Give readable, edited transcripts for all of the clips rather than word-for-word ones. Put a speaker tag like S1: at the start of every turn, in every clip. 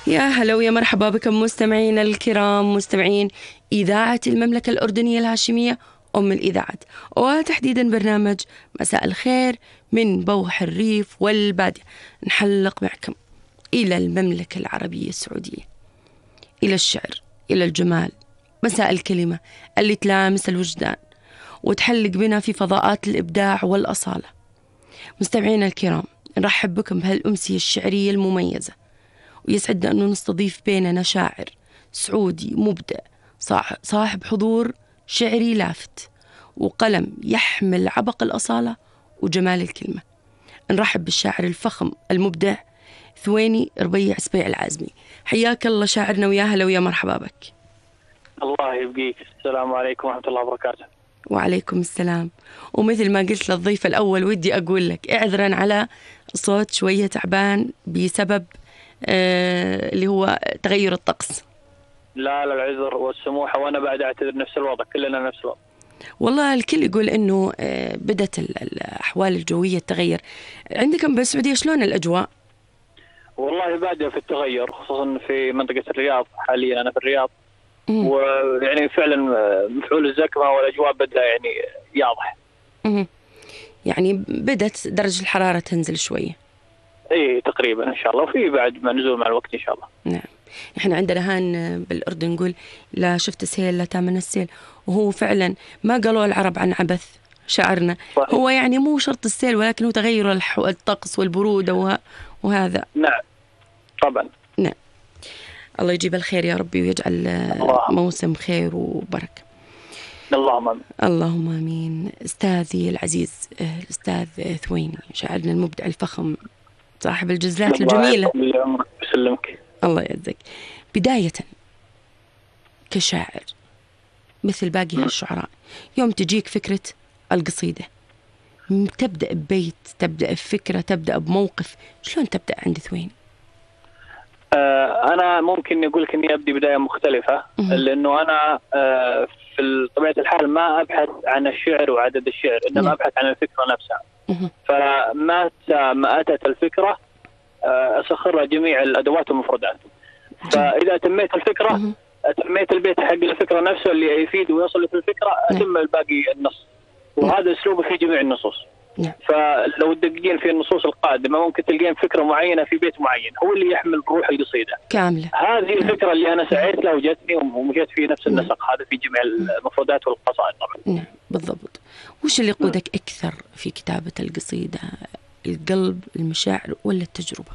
S1: يا هلا ويا مرحبا بكم مستمعينا الكرام، مستمعين إذاعة المملكة الأردنية الهاشمية أم الإذاعات، وتحديدا برنامج مساء الخير من بوح الريف والبادية. نحلق معكم إلى المملكة العربية السعودية، إلى الشعر، إلى الجمال، مساء الكلمة اللي تلامس الوجدان وتحلق بنا في فضاءات الإبداع والأصالة. مستمعينا الكرام، نرحب بكم بهالأمسية الشعرية المميزة، ويسعدنا أنه نستضيف بيننا شاعر سعودي مبدع صاحب حضور شعري لافت وقلم يحمل عبق الأصالة وجمال الكلمة. نرحب بالشاعر الفخم المبدع ثويني ربيع سبيع العازمي. حياك الله شاعرنا، ويا هلا ويا مرحبا بك.
S2: الله يبقيك. السلام عليكم ورحمة الله وبركاته.
S1: وعليكم السلام. ومثل ما قلت للضيف الأول، ودي أقول لك اعذرا على صوت شوية تعبان بسبب اللي هو تغير الطقس.
S2: لا العذر والسموحة، وأنا بعد أعتذر. نفس الوضع، كلنا نفس الوضع.
S1: والله الكل يقول إنه بدت الأحوال الجوية تغير. عندكم بالسعودية شلون الأجواء؟
S2: والله بادئ في التغير، خصوصا في منطقة الرياض. حاليا أنا في الرياض، ويعني فعلا مفعول الزكمة والأجواء بدأ يعني ياضح.
S1: يعني بدت درجة الحرارة تنزل شوية.
S2: إيه تقريبا إن شاء الله، وفي بعد ما نزول مع الوقت إن شاء الله.
S1: نعم. إحنا عندنا هان بالأردن نقول لا شفت السيل لا تامن السيل، وهو فعلا ما قالوا العرب عن عبث شعرنا.
S2: صحيح.
S1: هو يعني مو شرط السيل، ولكن هو تغير الطقس والبرودة وهذا.
S2: نعم طبعا.
S1: نعم. الله يجيب الخير يا ربي، ويجعل موسم خير وبركة.
S2: اللهم آمين.
S1: اللهم آمين. أستاذي العزيز الأستاذ ثويني، شاعرنا المبدع الفخم صاحب الجزلات الجميلة.
S2: يسلمك.
S1: الله يعزك. بداية كشاعر مثل باقي هالشعراء، يوم تجيك فكرة القصيدة، تبدأ ببيت، تبدأ بفكرة، تبدأ بموقف، شلون تبدأ عند ثويني؟
S2: أنا ممكن أقول لك إني أبدي بداية مختلفة، لأنه أنا في طبيعة الحال ما أبحث عن الشعر وعدد الشعر، إنما أبحث عن الفكرة نفسها. فما أتت الفكرة أسخرها جميع الأدوات والمفردات. فإذا تميت الفكرة تميت البيت حق الفكرة نفسه اللي يفيد ويصل في الفكرة، أتم الباقي النص. وهذا أسلوبه في جميع النصوص. فلو تدقين في النصوص القادمة ممكن تلقين فكرة معينة في بيت معين هو اللي يحمل روح القصيدة كاملة. هذه الفكرة اللي أنا سعيت لها وجدتني ومشيت في نفس النسق هذا في جميع المفردات والقصائد طبعا.
S1: نعم بالضبط. وش اللي يقودك أكثر في كتابة القصيدة؟ القلب، المشاعر، ولا التجربة؟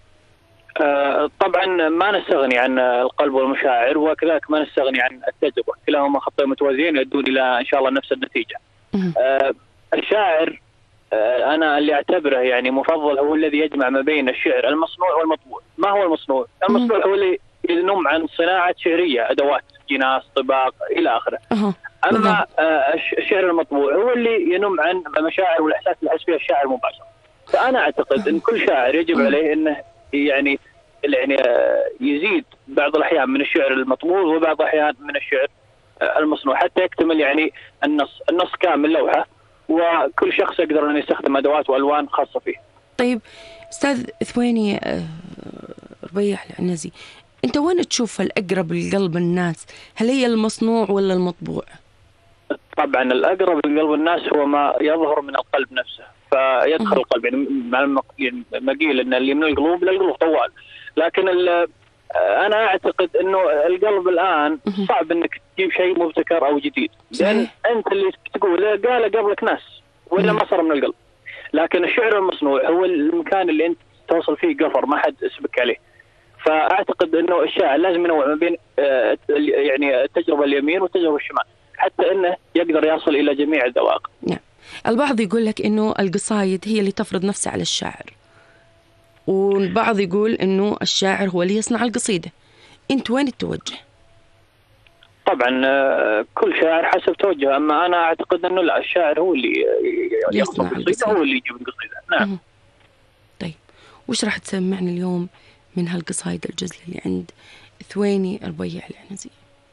S2: طبعا ما نستغني عن القلب والمشاعر، وكذلك ما نستغني عن التجربة. كلاهما خطين متوازيين يؤدون إلى إن شاء الله نفس النتيجة. الشاعر أنا اللي أعتبره يعني مفضل هو الذي يجمع ما بين الشعر المصنوع والمطبوع. ما هو المصنوع؟ المصنوع هو اللي ينم عن صناعة شعرية، أدوات، جناس، طباق إلى آخره. أما الشعر المطبوع هو اللي ينم عن المشاعر والإحساس اللي يحس فيها الشاعر مباشرة. فأنا أعتقد أن كل شاعر يجب عليه أنه يعني يزيد بعض الأحيان من الشعر المطبوع وبعض الأحيان من الشعر المصنوع حتى يكتمل يعني النص كامل لوحة، وكل شخص يقدر أن يستخدم أدوات وألوان خاصة فيه.
S1: طيب أستاذ ثويني ربيع العنزي، أنت وين تشوف الأقرب لقلب الناس؟ هل هي المصنوع ولا المطبوع؟
S2: طبعا الأقرب لقلب الناس هو ما يظهر من القلب نفسه، فيدخل القلب. يعني ما قيل أن اللي من القلوب للقلوب طوال، لكن أنا أعتقد أنه القلب الآن صعب أنك تجيب شيء مبتكر أو جديد، لأن أنت اللي تقول قال قبلك ناس ولا ما صار من القلب. لكن الشعر المصنوع هو المكان اللي أنت توصل فيه قفر ما حد يسبق عليه. فأعتقد أنه الشاعر لازم ينوع ما بين يعني التجربة اليمين والتجربة الشمال حتى أنه يقدر يصل إلى جميع الذواق.
S1: نعم. البعض يقول لك أنه القصايد هي اللي تفرض نفسها على الشاعر، والبعض يقول أنه الشاعر هو اللي يصنع القصيدة. أنت وين التوجه؟
S2: طبعا كل شاعر حسب توجه، أما أنا أعتقد أنه لا، الشاعر هو اللي يصنع القصيدة، هو اللي يجيب القصيدة. نعم.
S1: طيب وش راح تسمعنا اليوم من هالقصايد الجزلة اللي عند ثويني ربيع العنزي؟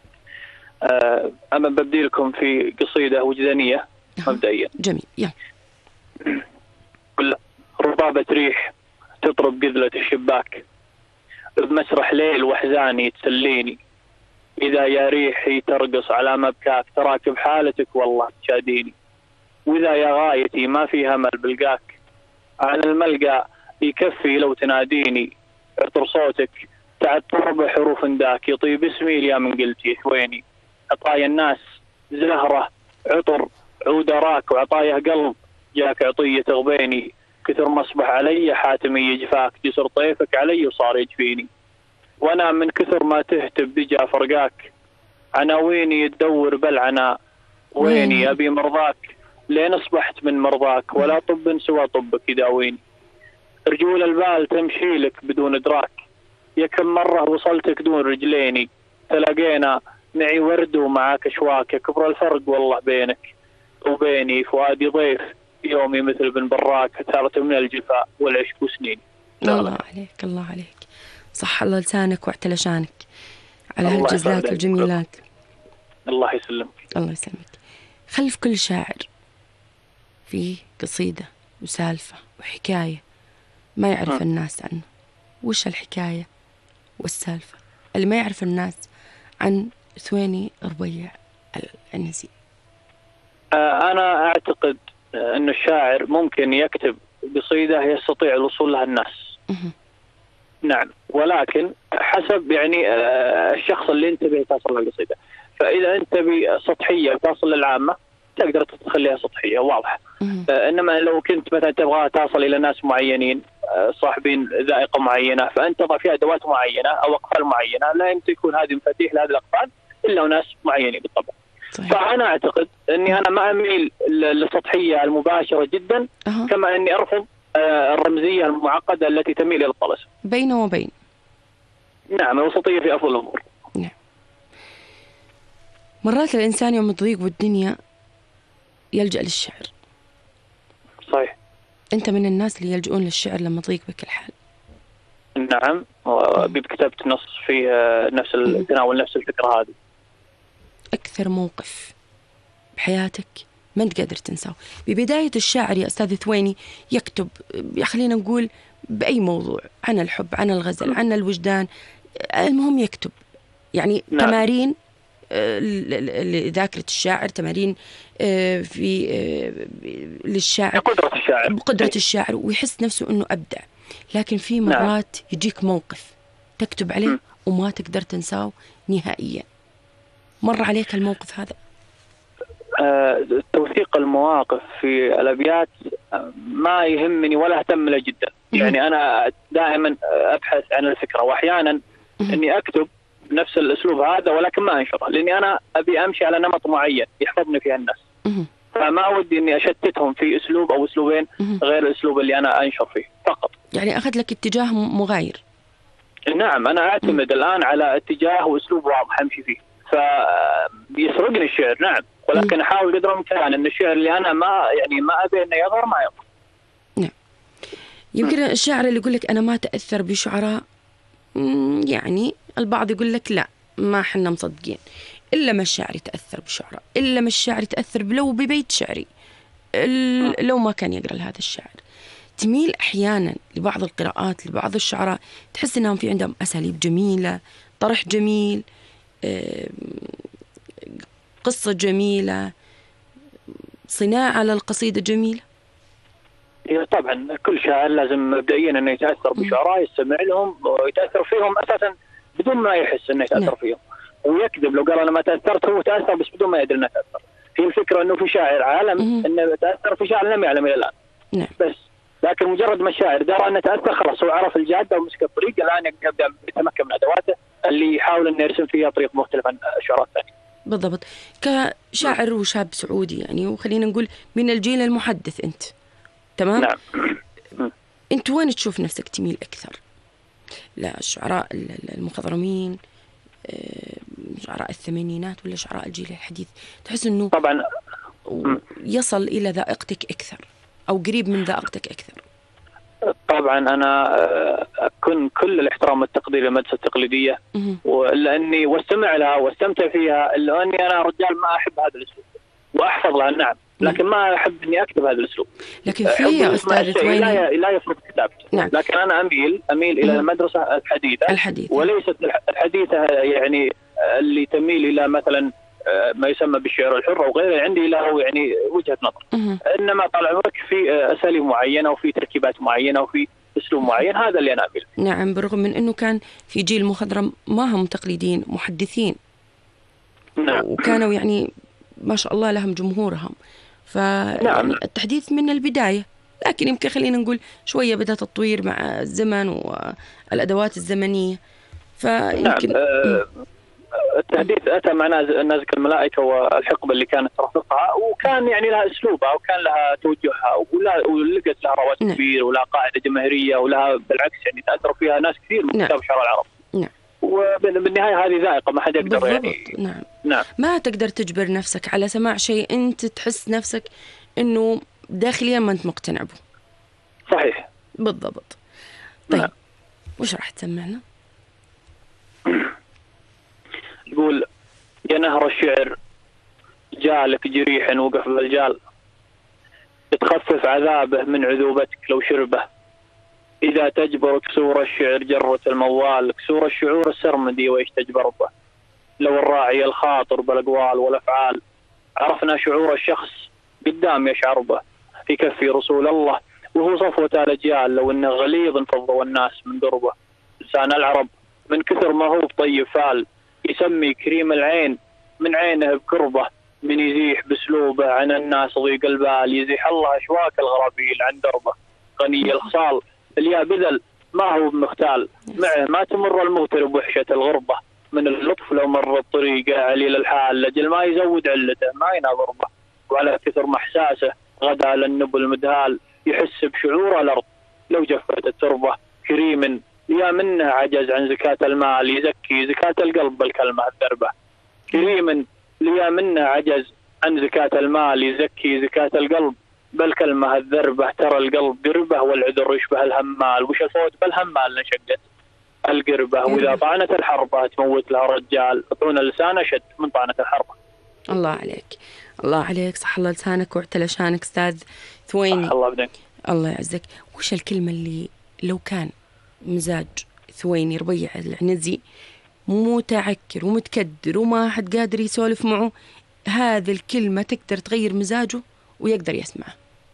S2: أما ببدي لكم في قصيدة وجدانية مبدئيا.
S1: جميل. يلا.
S2: ربابة ريح تطرب قذلة الشباك، بمسرح ليل وأحزاني تسليني، إذا يا ريحي ترقص على مبكاك تراك بحالتك والله تشاديني، وإذا يا غايتي ما في همل بلقاك على الملقى يكفي لو تناديني، عطر صوتك تعطر بحروف داك يطيب اسمي يا من قلت يحويني، عطايا الناس زهرة عطر عود راك وعطايا قلب جاك عطية تغبيني، كثر ما اصبح علي حاتمي يجفاك جسر طيفك علي وصار يجفيني، وانا من كثر ما تهتب بجا فرقاك عناويني تدور بلعنا ويني ابي مرضاك لين اصبحت من مرضاك ولا طب سوى طبك يداويني، رجول البال تمشي لك بدون ادراك يا كم مره وصلتك دون رجليني، تلاقينا معي ورد ومعاك اشواك يا كبر الفرق والله بينك وبيني، فؤادي ضيف يومي مثل بن براك ثارت من الجفاء والعشق سنين.
S1: الله عليك الله عليك، صح الله لسانك واعتلى شانك على هالجزلات الجميلات.
S2: الله يسلمك.
S1: الله يسلمك. خلف كل شاعر فيه قصيدة وسالفة وحكاية ما يعرف الناس عنه. وش الحكاية والسالفة اللي ما يعرف الناس عن ثويني ربيع العنزي؟
S2: أنا أعتقد أن الشاعر ممكن يكتب قصيدة يستطيع الوصول لها الناس. نعم، ولكن حسب يعني الشخص اللي انت به تصل للقصيدة. فإذا انت بسطحية تصل للعامة تقدر تخليها سطحية واضحة. إنما لو كنت مثلا تبغى تصل إلى ناس معينين صاحبين ذائقة معينة فأنت تضع فيها أدوات معينة أو أقفال معينة، لا يمكن يكون هذه مفاتيح لهذه الأقفال إلا ناس معينين بالطبع. صحيح. فأنا أعتقد أني أنا ما أميل للسطحية المباشرة جدا كما أني أرفض الرمزية المعقدة التي تميل إلى الطلسم.
S1: بين وبين.
S2: نعم، الوسطية في أفضل الأمور.
S1: نعم. مرات الإنسان يوم تضيق والدنيا يلجأ للشعر.
S2: صحيح.
S1: أنت من الناس اللي يلجؤون للشعر لما تضيق بك الحال.
S2: نعم، كتبت نص في نفس التناول نفس الفكرة هذه.
S1: أكثر موقف بحياتك ما أنت قادر تنساه؟ ببداية الشاعر يا أستاذ ثويني يكتب، خلينا نقول بأي موضوع، عن الحب، عن الغزل، عن الوجدان، المهم يكتب يعني. نعم. تمارين لذاكرة الشاعر، تمارين في للشاعر، بقدرة الشاعر ويحس نفسه أنه أبدع. لكن في مرات يجيك موقف تكتب عليه وما تقدر تنساه نهائيا. مر عليك الموقف هذا؟
S2: توثيق المواقف في الأبيات ما يهمني ولا أهتم له جدا. يعني أنا دائما أبحث عن الفكرة، وأحيانا أني أكتب نفس الأسلوب هذا ولكن ما أنشره، لأني أنا أبي أمشي على نمط معين يحفظني فيها الناس. فما أودي أني أشتتهم في أسلوب أو أسلوبين غير الأسلوب اللي أنا أنشر فيه فقط. يعني
S1: أخذ لك اتجاه مغاير.
S2: نعم، أنا أعتمد الآن على اتجاه وأسلوب واضح أمشي فيه، فيسرقني الشعر. نعم، ولكن أحاول قدر الإمكان أن الشعر اللي أنا ما أبي أنه يظهر ما يظهر.
S1: نعم. يمكن الشاعر اللي يقول لك أنا ما تأثر بشعراء، يعني البعض يقول لك لا، ما حنا مصدقين إلا ما الشاعر يتأثر بشعراء، إلا ما الشاعر يتأثر لو ببيت شعري، لو ما كان يقرأ لهذا الشاعر. تميل أحيانا لبعض القراءات لبعض الشعراء، تحس أنهم في عندهم أساليب جميلة، طرح جميل، قصة جميلة، صناعة للقصيدة جميلة.
S2: طبعا كل شاعر لازم مبدئيا أنه يتأثر بشعراء، يستمع لهم ويتأثر فيهم أساسا بدون ما يحس أنه يتأثر فيهم، ويكذب لو قال أنا ما تأثرت، هو تأثر بس بدون ما يدري أنه تأثر. هي الفكرة أنه في شاعر عالم أنه تأثر، في شاعر لم يعلم إلى الآن. بس لكن مجرد ما الشاعر درى أنه تأثر خلاص هو عرف الجادة ومسك الطريق، الآن يبدأ يتمكن من أدواته اللي يحاول أنه يرسم فيها طريق مختلف عن الشعراء الثانية.
S1: بالضبط. كشاعر وشاب سعودي يعني، وخلينا نقول من الجيل المحدث أنت، تمام؟
S2: نعم.
S1: أنت وين تشوف نفسك تميل أكثر؟ لا الشعراء المخضرمين، شعراء الثمانينات، ولا شعراء الجيل الحديث؟ تحس أنه
S2: طبعا
S1: يصل إلى ذائقتك أكثر أو قريب من ذائقتك أكثر؟
S2: طبعا أنا أكون كل الاحترام والتقدير للمدرسة التقليدية، لأني واستمع لها واستمتع فيها، إلا أني أنا رجال ما أحب هذا الأسلوب وأحفظ لها. نعم، لكن ما أحب إني أكتب هذا الأسلوب.
S1: لكن في يا أستاذ ثويني
S2: لا يفرض كتابته.
S1: نعم.
S2: لكن أنا أميل إلى المدرسة الحديثة وليست الحديثة يعني اللي تميل إلى مثلا ما يسمى بالشعر الحر أو غيره. عندي له يعني وجهة نظر. إنما طال عمرك في أساليب معينة وفي تركيبات معينة وفي أسلوب معين، هذا اللي أنا أميل.
S1: نعم، بالرغم من أنه كان في جيل مخضرم ما هم تقليديين، محدثين.
S2: نعم.
S1: وكانوا يعني ما شاء الله لهم جمهورهم. يعني التحديث من البداية، لكن يمكن خلينا نقول شوية بدأ تطوير مع الزمن والأدوات الزمنية. فيمكن
S2: التحديث أتى مع نازك الملائكة والحقبة اللي كانت ترافقها، وكان يعني لها أسلوبها وكان لها توجهها ولقت لها رواج كبير ولها قاعدة جماهيرية ولها بالعكس يعني تأثر فيها ناس كثير من كتاب شعراء العرب.
S1: نعم.
S2: وبالنهاية هذه ذائقة ما حد يقدر يعني.
S1: نعم. ما تقدر تجبر نفسك على سماع شيء أنت تحس نفسك إنه داخليا ما أنت مقتنع به.
S2: صحيح.
S1: بالضبط. طيب وش راح تسمعنا؟
S2: يقول: يا نهر الشعر جالك جريح وقف بالجال، تخفف عذابه من عذوبتك لو شربه، إذا تجبر كسور الشعر جرة الموال، كسور الشعور السرمدي وإيش تجبر به، لو الراعي الخاطر بالأقوال والأفعال، عرفنا شعور الشخص قدام يشعر به، في كفي رسول الله وهو صفوة الأجيال، لو إنه غليظ انفضوا الناس من قربه، لسان العرب من كثر ما هو طيب فال، يسمي كريم العين من عينه بكربه، من يزيح بسلوبه عن الناس ضيق البال، يزيح الله أشواك الغرابيل عن دربه، غني الخصال اليا بذل ما هو بمختال، معه ما تمر المغترب وحشة الغربة، من اللطف لو مر الطريق عليل الحال، لجل ما يزود علته ما يناظر به، وعلى كثر محساسه غدا للنبل المدهال، يحس بشعور الأرض لو جفت التربة، كريم يا منه عجز عن زكاة المال، يزكي زكاة القلب بالكلمة الدربة، كريم ليا منه عجز عن زكاة المال، يزكي زكاة القلب بالكلمة الذربة، ترى القلب قربه والعذر يشبه الهمال، وش الفوت بالهمال نشقت القربة، وإذا طعنت الحربة تموت لها رجال، طعون اللسان أشد من طعنة الحربة.
S1: الله عليك، الله عليك، صح الله لسانك واعتلى شانك أستاذ ثويني.
S2: الله بدك.
S1: الله يعزك. وش الكلمة اللي لو كان مزاج ثويني ربيع العنزي متعكر ومتكدر وما حد قادر يسولف معه، هذه الكلمة تقدر تغير مزاجه ويقدر يسمعه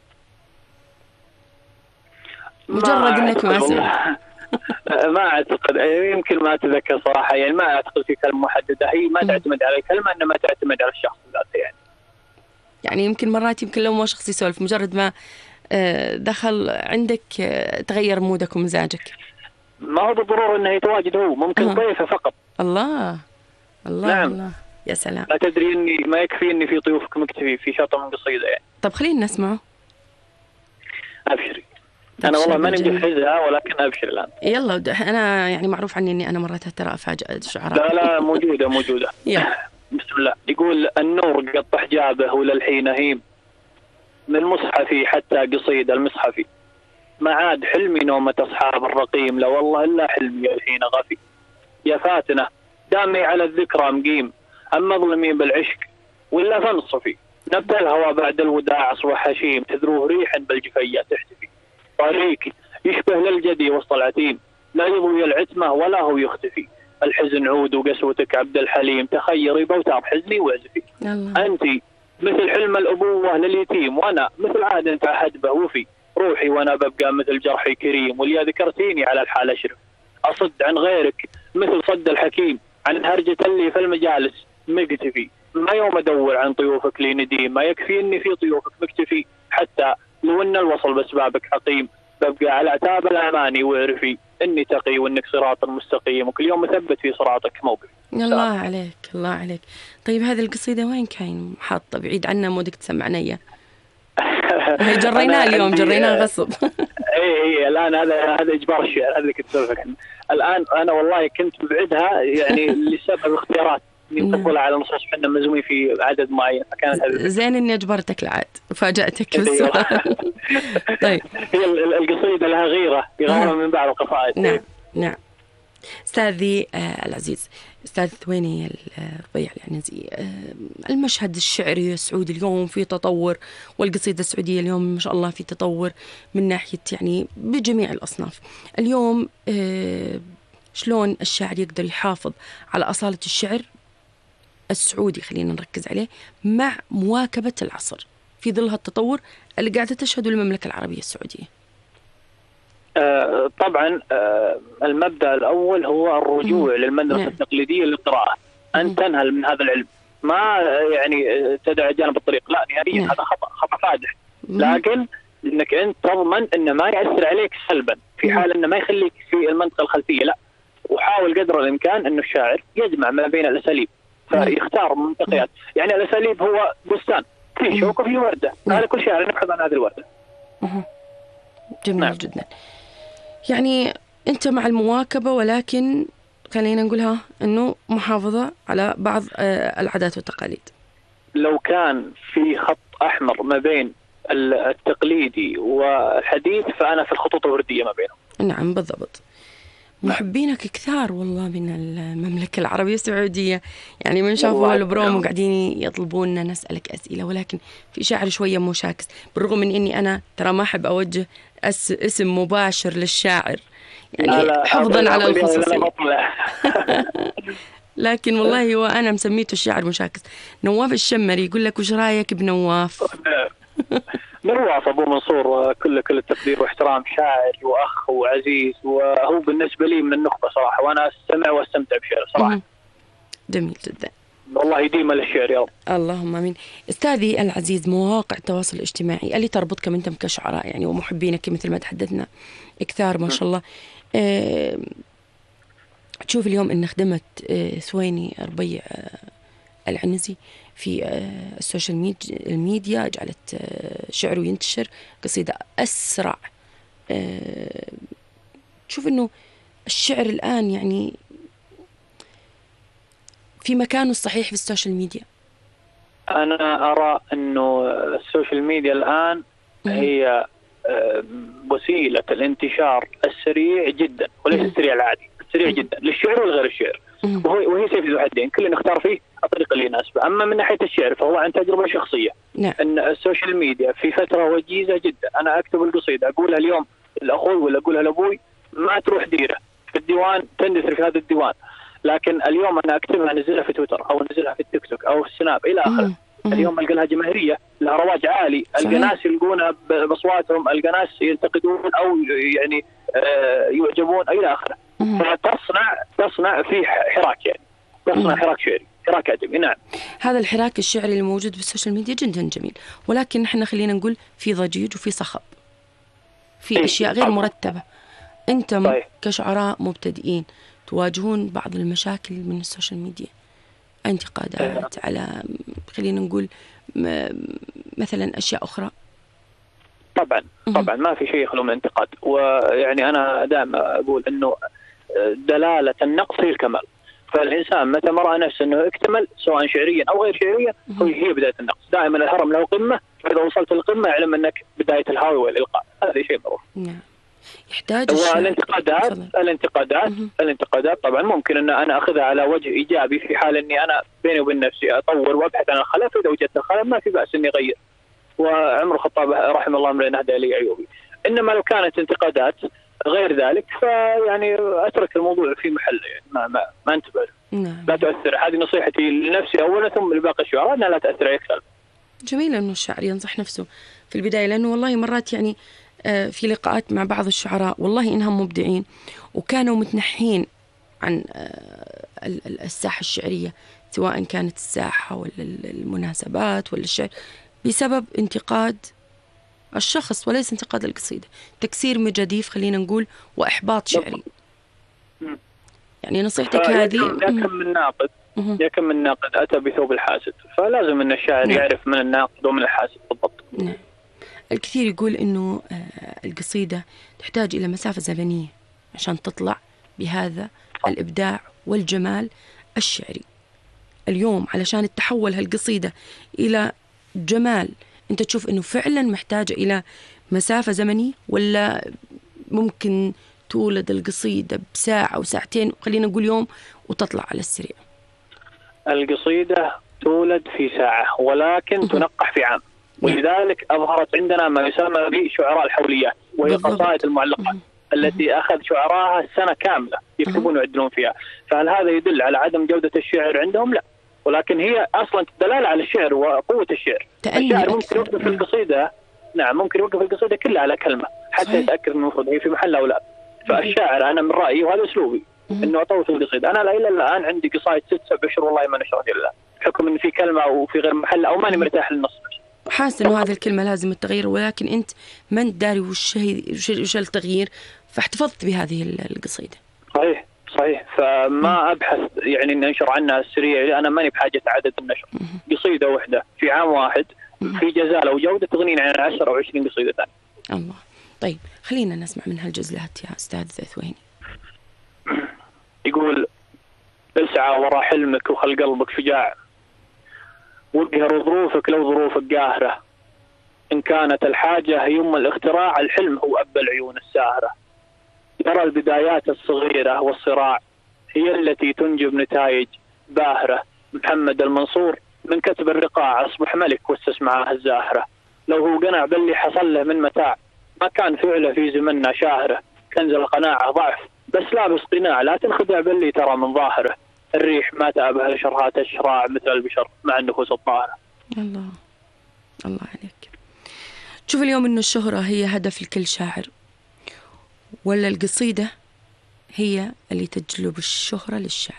S1: مجرد انك ما سمعت؟
S2: ما اعتقد، يمكن ما اتذكر صراحه، يعني ما اعتقد في كلمه محدده، هي ما تعتمد على الكلمه انما تعتمد على الشخص ذاته.
S1: يعني يمكن مرات يمكن لو ما شخص يسولف مجرد ما دخل عندك تغير مودك ومزاجك.
S2: ما هو بالضرورة انه يتواجد هو، ممكن ضيفه فقط.
S1: الله الله.
S2: نعم.
S1: الله يا سلام.
S2: لا تدري اني ما يكفي اني في ضيوفك مكتفي في شطر من قصيدة يعني.
S1: طب خلينا نسمعه.
S2: ابشري. انا والله ماني مجهزها ولكن ابشر الان.
S1: يلا انا يعني معروف عني اني انا مرات ترى افاجئ الشعراء.
S2: لا موجودة. بسم الله. يقول: النور قط حجابه وللحين هيم، من مصحفي حتى قصيد المصحفي، ما عاد حلمي نومة أصحاب الرقيم، لو والله إلا حلمي الحين غفي، يا فاتنة دامي على الذكرى مقيم، أما ظلمين بالعشق ولا فانصفي، نبت الهوى بعد الوداع أصبح هشيم، تذروه ريحا بالجفية تحتفي، طريقي يشبه للجدي وسط العتيم، لا يضوي العتمة ولا هو يختفي، الحزن عود وقسوتك عبد الحليم، تخيري بوتار حزني واعزفي، أنت مثل حلم الأبوة لليتيم، وأنا مثل عهد تعهد به وفي، روحي وانا ببقى مثل جرحي كريم، وليا ذكرتيني على الحال اشرف، اصد عن غيرك مثل صد الحكيم، عن هرجة اللي في المجالس مكتفي، ما يوم ادور عن طيوفك لي نديم، ما يكفي اني في طيوفك مكتفي، حتى لو ان الوصل باسبابك حقيم، ببقى على عتاب الاماني واعرفي اني تقي وانك صراط مستقيم، وكل يوم مثبت في صراطك موقفي.
S1: الله عليك الله عليك. طيب هذه القصيدة وين كاين حاطة بعيد عنا مودك تسمعنا اياه؟ هي جريناه اليوم، جريناه غصب.
S2: اي الان هذا اجبار الشعر، هذا اللي كنت اسولفك عنه. الان انا والله كنت مبعدها يعني لسبب اختيارات نطلع على نصوص احنا مزومين في عدد معين، فكانت
S1: زين اني اجبرتك العاد وفاجأتك بالسؤال. طيب
S2: هي القصيدة لها غيرة من بعض القصائد.
S1: نعم. أستاذي العزيز، أستاذ ثويني الربيع العنزي، المشهد الشعري السعودي اليوم في تطور، والقصيدة السعودية اليوم ما شاء الله في تطور من ناحية يعني بجميع الأصناف. اليوم شلون الشاعر يقدر يحافظ على أصالة الشعر السعودي، خلينا نركز عليه، مع مواكبة العصر في ظل هالتطور اللي قاعدة تشهده المملكة العربية السعودية؟
S2: طبعا المبدأ الأول هو الرجوع للمدرسة التقليدية للقراءة، أن تنهل من هذا العلم، ما يعني تدع جانب الطريق، لا نهائيا، هذا خطأ فادح. لكن انك انت تضمن انه ما يأثر عليك سلبا في حال انه ما يخليك في المنطقة الخلفية، لا. وحاول قدر الامكان انه الشاعر يجمع ما بين الاساليب، فيختار منطقيات. يعني الاساليب هو بستان فيه شوك وفيه وردة، هذا كل شاعر يبحث عن هذه الوردة.
S1: جميل جدا. يعني انت مع المواكبة، ولكن خلينا نقولها انه محافظة على بعض العادات والتقاليد.
S2: لو كان في خط احمر ما بين التقليدي والحديث، فانا في الخطوط الوردية ما بينهم.
S1: نعم بالضبط. محبينك كثار والله من المملكة العربية السعودية، يعني من شافوا هالبروم وقاعدين يطلبوننا نسألك أسئلة، ولكن في شاعر شوية مشاكس، بالرغم من إني أنا ترى ما أحب أوجه اسم مباشر للشاعر، يعني حفظا على الخصوصية. لكن والله وأنا مسميته الشاعر مشاكس. نواف الشمري يقول لك وش رايك بنواف؟
S2: نواف أبو منصور كل التقدير واحترام، شاعر وأخ وعزيز، وهو بالنسبة لي من النخبة صراحة، وأنا أستمع واستمتع بشعره صراحة.
S1: جميل جدا.
S2: والله يديم للشعر يا رب.
S1: اللهم آمين. أستاذي العزيز، مواقع التواصل الاجتماعي اللي تربطك أنتم كشعراء يعني ومحبينك مثل ما تحدثنا كثار ما شاء الله، تشوف اليوم أن خدمت ثويني الربيع العنزي في السوشيال الميديا، جعلت شعره ينتشر، قصيدة أسرع. تشوف أنه الشعر الآن يعني في مكانه الصحيح في السوشيال ميديا؟
S2: أنا أرى أنه السوشيال ميديا الآن هي وسيلة الانتشار السريع جدا، وليس السريع العادي، السريع جدا للشعر والغير الشعر، وهي سيف ذو حدين، كل نختار فيه الطريقة اللي يناسبه. أما من ناحية الشعر فهو عن تجربة شخصية. أن السوشيال ميديا في فترة وجيزة جدا، أنا أكتب القصيدة أقولها اليوم لأخوي ولا أقولها لأبوي، ما تروح ديره في الديوان، تندثر في هذا الديوان. لكن اليوم أنا أكتبها أنزلها في تويتر أو أنزلها في التيك توك أو في السناب إلى آخره. اليوم ألقى لها جماهيرية، لها رواج عالي، ألقى ناس يلقونها بأصواتهم، ألقى ناس ينتقدون أو يعني يعجبون إلى آخره. فتصنع في حراك، يعني تصنع حراك شعري، حراك أدبي. نعم،
S1: هذا الحراك الشعري اللي موجود بالسوشيال ميديا جدا جميل، ولكن نحن خلينا نقول في ضجيج وفي صخب، في أشياء غير مرتبة. أنتم كشعراء مبتدئين تواجهون بعض المشاكل من السوشيال ميديا، انتقادات على خلينا نقول مثلا أشياء أخرى.
S2: طبعا ما في شيء يخلو من انتقاد، ويعني أنا دائما أقول أنه دلالة النقص هي الكمال، فالإنسان متى ما رأى نفسه أنه اكتمل سواء شعريا أو غير شعريا هي بداية النقص. دائما الهرم له قمة، فإذا وصلت للقمة اعلم أنك بداية الهاوي والإلقاء، هذا شيء معروف.
S1: نعم. يحتاج
S2: الانتقادات طبعا ممكن ان انا اخذها على وجه ايجابي في حال اني انا بيني وبين نفسي اطور وابحث عن الخلل، فاذا وجدت الخلل ما في باس اني اغير، وعمر الخطاب رحمه الله امرئ اهدى لي عيوبي. انما لو كانت انتقادات غير ذلك فيعني اترك الموضوع في محله، يعني ما انتبه لا تؤثر. هذه نصيحتي لنفسي اولا ثم لباقي الشعراء، انها لا تاثر عليك سلبا.
S1: جميل انه الشاعر ينصح نفسه في البدايه، لانه والله مرات يعني في لقاءات مع بعض الشعراء والله إنهم مبدعين وكانوا متنحين عن الساحة الشعرية، سواء كانت الساحة ولا المناسبات ولا الشعر، بسبب انتقاد الشخص وليس انتقاد القصيدة، تكسير مجاديف خلينا نقول وإحباط شعري. يعني نصيحتك هذه
S2: يا كم من ناقد أتى بثوب الحاسد، فلازم أن الشاعر يعرف من الناقد ومن الحاسد بالضبط.
S1: نعم. الكثير يقول إنه القصيدة تحتاج إلى مسافة زمنية عشان تطلع بهذا الإبداع والجمال الشعري. اليوم علشان تتحول هالقصيدة إلى جمال، أنت تشوف إنه فعلا محتاجة إلى مسافة زمنية، ولا ممكن تولد القصيدة بساعة أو ساعتين، خلينا نقول يوم، وتطلع على السريع؟
S2: القصيدة تولد في ساعة ولكن تنقح في عام، ولذلك أظهرت عندنا ما يسمى بشعراء الحوليات، وهي قصائد المعلقات التي أخذ شعراءها سنة كاملة يكتبون ويعدلون فيها. فهل هذا يدل على عدم جودة الشعر عندهم؟ لا، ولكن هي أصلا دلالة على الشعر وقوة الشعر. الشاعر ممكن يوقف في القصيدة، نعم ممكن يوقف القصيدة كلها على كلمة حتى يتأكد من المفروض هي في محل أو لا. فالشاعر أنا من رأيي وهذا أسلوبي إنه أطول في القصيدة. أنا إلى الآن عندي قصائد 6-7 أشهر والله ما نشرت إلا بحكم إن في كلمة وفي غير محل أو ماني مرتاح للنص.
S1: حاسس إنه هذه الكلمة لازم التغيير، ولكن أنت ما أنت داري وش التغيير، فاحتفظت بهذه القصيدة.
S2: صحيح. فما أبحث يعني إن أنشر عنها السريع، أنا ماني بحاجة عدد النشر. قصيدة واحدة في عام واحد في جزالة وجودة تغنيني عن 10 أو 20 قصيدة ثانية.
S1: الله. طيب خلينا نسمع من هالجزلات يا أستاذ ثويني.
S2: يقول: اسعى وراء حلمك وخل قلبك شجاع، واقهر ظروفك لو ظروفك قاهرة، إن كانت الحاجة يم الاختراع، الحلم هو أب العيون الساهرة. ترى البدايات الصغيرة والصراع هي التي تنجب نتائج باهرة. محمد المنصور من كتب الرقاع أصبح ملك واستسمعه الزاهرة. لو هو قنع باللي حصل له من متاع، ما كان فعله في زمننا شاهرة. كنز القناعة ضعف بس لابس قناع، لا تنخدع باللي ترى من ظاهره. الريح ما تأبها شرها تشرع مثل البشر مع النفوس الطاهرة.
S1: الله عليك. تشوف اليوم إنه الشهرة هي هدف لكل شاعر، ولا القصيدة هي اللي تجلب الشهرة للشاعر؟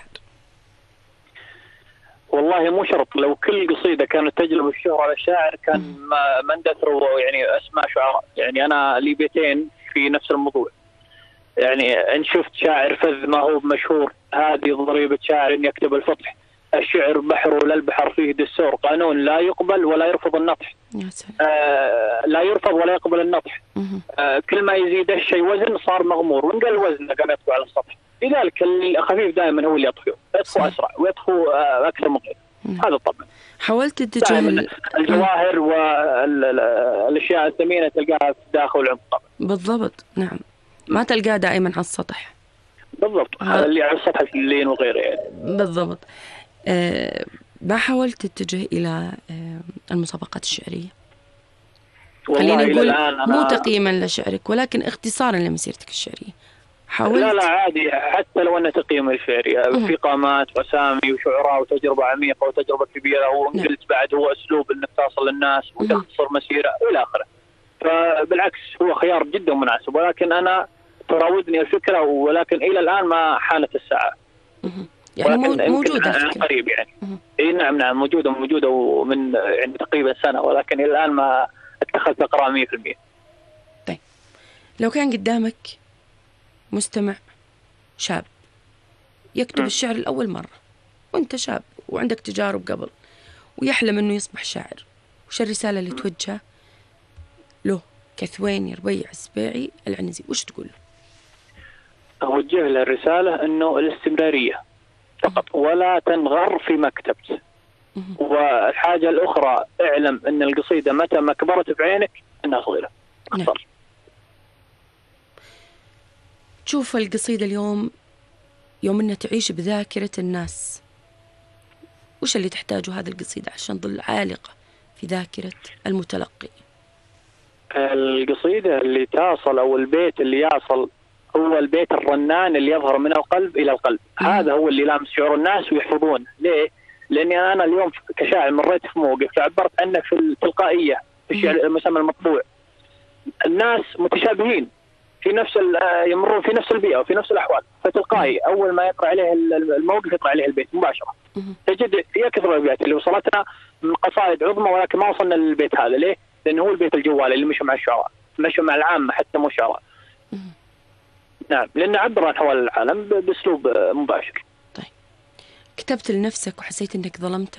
S2: والله مو شرط. لو كل قصيدة كانت تجلب الشهرة للشاعر كان ما اندثروا يعني أسماء شعراء. يعني أنا لي بيتين في نفس الموضوع. يعني إن شفت شاعر فذ ما هو مشهور، هذه ضريبة شاعر يكتب الفطح. الشعر بحر ولا البحر فيه دستور، قانون لا يقبل ولا يرفض النطح. لا يرفض ولا يقبل النطح. كل ما يزيد الشيء وزن صار مغمور، وإن قل وزن قام يطفو على السطح. لذلك الخفيف دائما هو اللي يطفو أسرع ويطفو أكثر مقيم. هذا الطبع.
S1: حاولت تتجه
S2: الجواهر والأشياء الثمينة تلقاها في داخل العمق.
S1: بالضبط، نعم، ما تلقاه دائما على السطح.
S2: بالضبط، هذا اللي على السطح في اللين وغيره يعني.
S1: بالضبط. ما حاولت تتجه إلى المسابقات الشعرية؟ خلينا نقول مو تقييما لشعرك ولكن اختصارا لمسيرتك الشعرية. حاولت؟
S2: لا عادي، حتى لو أن تقييم الشعري في قامات وأسامي وشعراء وتجربة عميقة وتجربة كبيرة، وقلت بعد هو أسلوب إنك تصل للناس وتختصر مسيرة إلى آخره. فبالعكس هو خيار جدا مناسب، ولكن أنا تراودني الفكرة، ولكن إلى الآن ما حانت الساعة.
S1: يعني موجودة
S2: قريب يعني. إيه نعم موجودة ومن يعني تقريبا سنة، ولكن إلى الآن ما اتخذت قرار 100%.
S1: طيب لو كان قدامك مستمع شاب يكتب الشعر لأول مرة، وأنت شاب وعندك تجارب قبل، ويحلم أنه يصبح شاعر، وش الرسالة اللي توجه له كثويني ربيع السبيعي العنزي؟ وش تقول له؟
S2: أوجه له الرسالة أنه الاستمرارية فقط، ولا تنغر فيما كتبت. والحاجة الأخرى، اعلم أن القصيدة متى ما كبرت بعينك أنها صغيرة. أخطر.
S1: تشوف القصيدة اليوم يوم أنها تعيش بذاكرة الناس، وش اللي تحتاجه هذه القصيدة عشان تظل عالقة في ذاكرة المتلقي؟
S2: القصيدة اللي تصل أو البيت اللي يصل هو البيت الرنان اللي يظهر من القلب إلى القلب. هذا هو اللي لامس شعور الناس ويحفظون. ليه؟ لأني أنا اليوم كشاعر مريت في موقف فعبرت عنه في التلقائية في الشعر المسمى المطبوع. الناس متشابهين في نفس يمرون في نفس البيئة وفي نفس الأحوال، فتلقائي أول ما يقرأ عليه الموقف يقرأ عليه البيت مباشرة. تجد يكثر البيئات اللي وصلتنا من قصائد عظمى، ولكن ما وصلنا للبيت هذا. ليه؟ لأنه هو البيت الجوالي اللي مشى مع الشعراء، مشى مع العامة حتى مو شعراء. نعم، لأنه عبر عن حوال العالم بأسلوب مباشر.
S1: طيب كتبت لنفسك وحسيت إنك ظلمته؟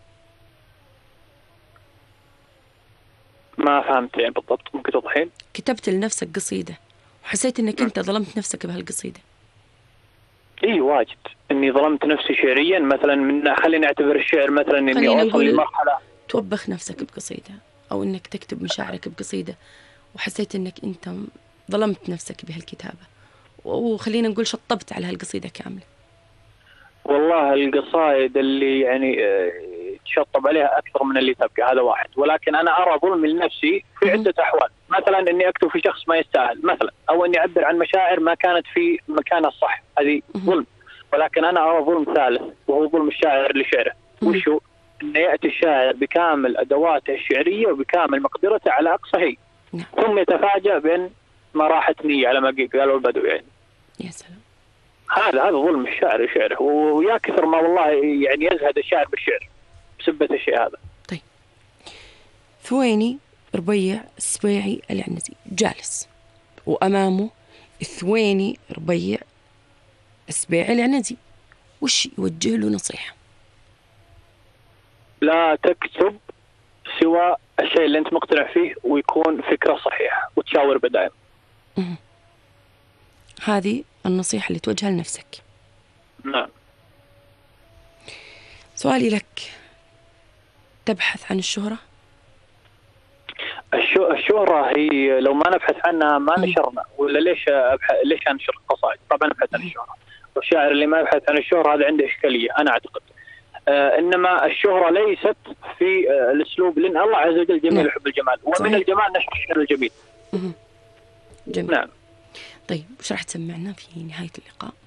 S2: ما فهمت يعني بالضبط، ممكن توضحين؟
S1: كتبت لنفسك قصيدة وحسيت إنك أنت ظلمت نفسك بهالقصيدة؟
S2: إيه واجد إني ظلمت نفسي شعريا مثلا. من خليني أعتبر الشعر مثلا إني أوصل لمرحلة
S1: توبخ نفسك بقصيدة، أو إنك تكتب مشاعرك بقصيدة وحسيت إنك أنت ظلمت نفسك بهالكتابة وخلينا نقول شطبت على هالقصيدة كاملة؟
S2: والله القصائد اللي يعني تشطب عليها أكثر من اللي تبقى، هذا واحد. ولكن أنا أرى ظلم لنفسي في عدة أحوال. مثلا إني أكتب في شخص ما يستاهل مثلا، أو إني أعبر عن مشاعر ما كانت في مكانها الصح، هذه ظلم. ولكن أنا أرى ظلم ثالث، وهو ظلم الشاعر لشعره. وشو؟ إنه يأتي الشاعر بكامل أدواته الشعرية وبكامل مقدرته على أقصى هي، ثم يتفاجأ بأن ما راحت نية على ما قالوا البدو يعني.
S1: يا سلام.
S2: هذا ظلم الشاعر لشعره، ويا كثر ما والله يعني يزهد الشاعر بالشعر بسبة الشيء هذا.
S1: طيب، ثويني ربيع السبيعي العنزي جالس، وأمامه ثويني ربيع السبيعي العنزي، وش يوجه له نصيحة؟
S2: لا تكتب سوى الشيء اللي أنت مقتنع فيه، ويكون فكرة صحيحة، وتشاور بدائم.
S1: هذه النصيحة اللي توجهها لنفسك.
S2: نعم.
S1: سؤالي لك، تبحث عن الشهرة؟
S2: الشهرة هي لو ما نبحث عنها ما نشرنا، ولا ليش أنشر قصائد؟ طبعا نبحث عن الشهرة. والشاعر اللي ما يبحث عن الشهرة هذا عنده إشكالية أنا أعتقد. إنما الشهرة ليست في الأسلوب، لأن الله عز وجل جميل يحب الجمال، ومن الجمال نشر الشعر الجميل.
S1: جميل.
S2: نعم.
S1: طيب، وش راح تسمعنا في نهاية اللقاء؟